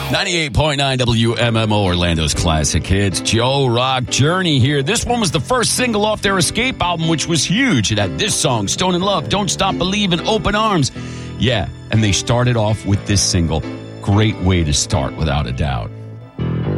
98.9 WMMO, Orlando's classic hits. Joe Rock, Journey here. This one was the first single off their Escape album, which was huge. It had this song, Stone in Love, Don't Stop Believin', Open Arms. Yeah, and they started off with this single. Great way to start, without a doubt.